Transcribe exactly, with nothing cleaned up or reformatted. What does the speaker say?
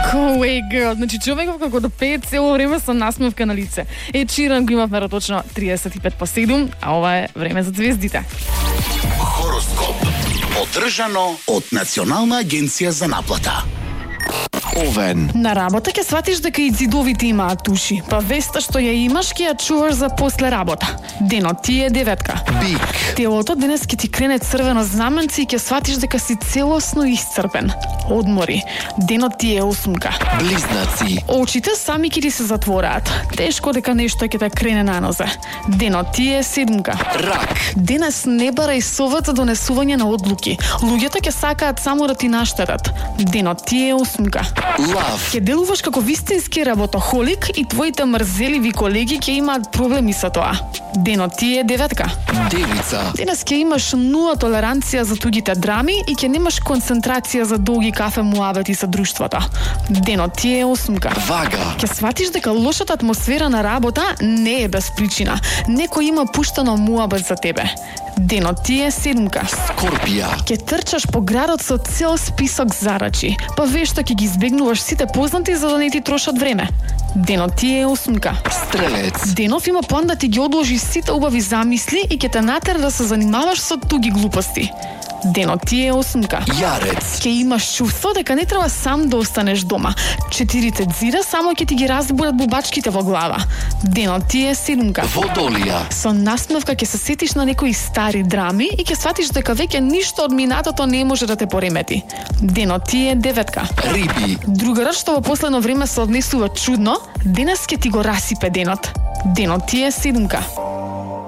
Go away, girl. Значи човеков како до пет цело време со насмевка на лице. Е, Чиран го имавме точно триесет и пет по седум, а ова е време за звездите. Хороскоп. Одржано од Национална агенција за наплата. Овен. На работа ќе сватиш дека и зидовите имаат уши, па веста што ја имаш ќе ја чуваш за после работа. Денот ти е деветка. Бик. Телото денес ќе ти крене црвено знаменце и ќе сватиш дека си целосно исцрпен. Одмори. Денот ти е осумка. Близнаци. Очите сами ќе ти се затвораат. Тешко дека нешто ќе те крене на нозе. Денот ти е седумка. Рак. Денес не барај совет за донесување на одлуки. Луѓето ќе сакаат само да ти наштетат. Денот ти е осумка. Лав. Ќе делуваш како вистински работохолик и твоите мрзеливи колеги ќе имаат проблеми со тоа. Денот ти е деветка. Девица. Денес ќе имаш нула толеранција за туѓите драми и ќе немаш концентрација за долги кафе муавети со друштвото. Денот ти е осумка. Вага. Ќе сватиш дека лошата атмосфера на работа не е без причина. Некој има пуштено муабет за тебе. Денот ти е седумка. Скорпија. Ќе трчаш по градот со цел список зарачи, па вешто ќе ги избегнуваш сите познати за да не ти трошат време. Денот ти е осумка. Стрелец. Денов има план да ти ги одложи сите убави замисли и ќе те натера да се занимаваш со туги глупости. Денот ти е осумка. Јарец. Ќе имаш чувство дека не треба сам да останеш дома. Четирите дзира само ќе ти ги разбудат бубачките во глава. Денот ти е седумка. Водолија. Со насмевка ќе се сетиш на некои стари драми и ќе сватиш дека веќе ништо од минатото не може да те поремети. Денот ти е деветка. Риби. Другарот што во последно време се однесува чудно, денес ќе ти го расипе денот. Денот ти е седумка.